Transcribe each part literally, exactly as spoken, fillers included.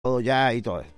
ya y todo eso.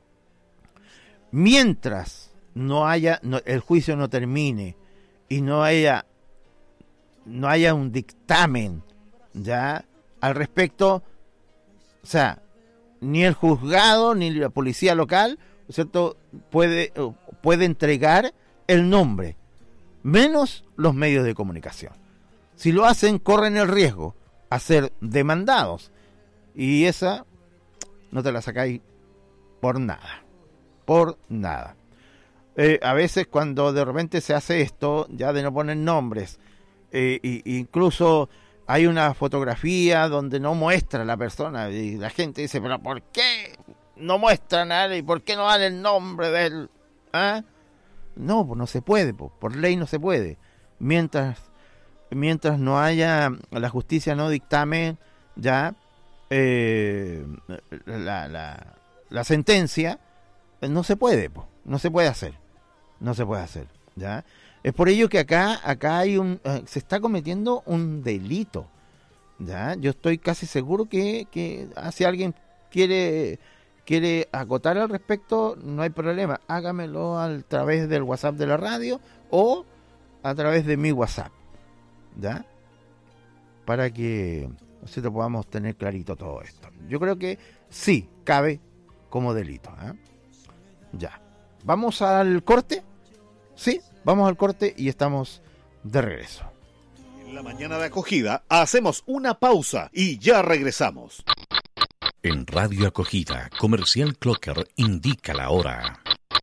Mientras no haya, no, el juicio no termine y no haya, no haya un dictamen ya al respecto, o sea, ni el juzgado ni la policía local, ¿cierto?, puede, puede entregar el nombre, menos los medios de comunicación. Si lo hacen, corren el riesgo a ser demandados, y esa no te la sacáis por nada, por nada. Eh, a veces cuando de repente se hace esto, ya de no poner nombres, eh, y, incluso hay una fotografía donde no muestra la persona, y la gente dice, pero ¿por qué no muestran a él? ¿Y por qué no dan el nombre de él? ¿Ah? No, pues no se puede, pues, por ley no se puede. Mientras, mientras no haya, la justicia no dictame ya eh, la, la, la sentencia, no se puede, pues, no se puede hacer, no se puede hacer, ¿ya? Es por ello que acá, acá hay un, eh, se está cometiendo un delito, ¿ya? Yo estoy casi seguro que, que ah, si alguien quiere, quiere acotar al respecto, no hay problema, hágamelo a través del WhatsApp de la radio o a través de mi WhatsApp, ¿ya? Para que nosotros podamos tener clarito todo esto. Yo creo que sí, cabe como delito, ¿eh? Ya. ¿Vamos al corte? Sí, vamos al corte y estamos de regreso. En la mañana de Acogida hacemos una pausa y ya regresamos. En Radio Acogida, Comercial Clocker indica la hora.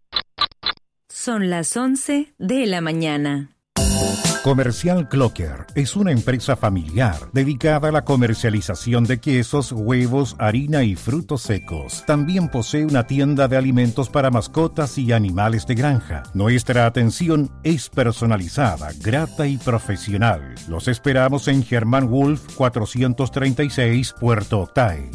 Son las once de la mañana. Comercial Clocker es una empresa familiar dedicada a la comercialización de quesos, huevos, harina y frutos secos. También posee una tienda de alimentos para mascotas y animales de granja. Nuestra atención es personalizada, grata y profesional. Los esperamos en Germán Wolf cuatrocientos treinta y seis, Puerto Octay.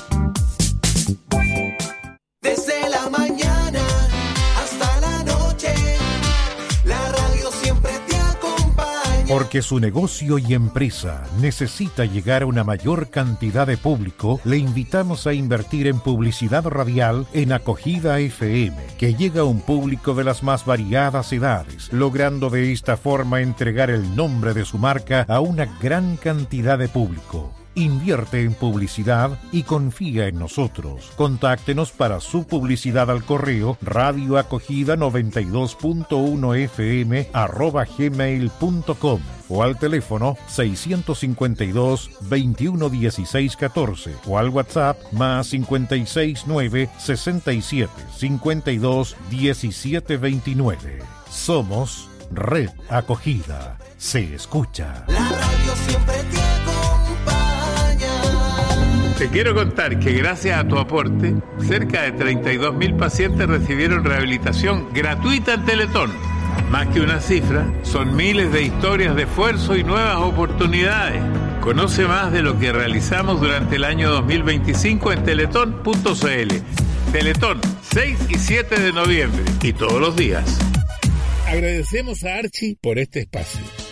Desde la mañana hasta la noche, la radio siempre te acompaña. Porque su negocio y empresa necesita llegar a una mayor cantidad de público, le invitamos a invertir en publicidad radial en Acogida F M, que llega a un público de las más variadas edades, logrando de esta forma entregar el nombre de su marca a una gran cantidad de público. Invierte en publicidad y confía en nosotros. Contáctenos para su publicidad al correo radioacogida noventa y dos punto uno f m arroba gmail punto com o al teléfono seiscientos cincuenta y dos, veintiuno dieciséis catorce o al WhatsApp más cincuenta y seis nueve sesenta y siete cincuenta y dos diecisiete veintinueve. Somos Red Acogida. Se escucha. La radio siempre te acompaña. Te quiero contar que gracias a tu aporte, cerca de treinta y dos mil pacientes recibieron rehabilitación gratuita en Teletón. Más que una cifra, son miles de historias de esfuerzo y nuevas oportunidades. Conoce más de lo que realizamos durante el año dos mil veinticinco en teletón punto c l. Teletón, seis y siete de noviembre y todos los días. Agradecemos a Archie por este espacio.